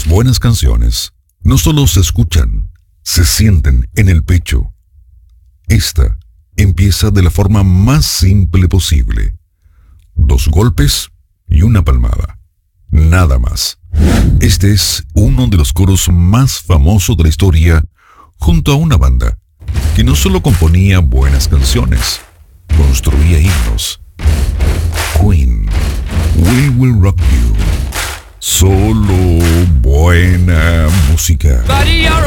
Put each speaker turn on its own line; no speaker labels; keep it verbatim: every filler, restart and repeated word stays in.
Las buenas canciones no solo se escuchan, se sienten en el pecho. Esta empieza de la forma más simple posible. Dos golpes y una palmada. Nada más. Este es uno de los coros más famosos de la historia, junto a una banda que no solo componía buenas canciones, construía himnos. Queen, We Will Rock You. Solo buena música.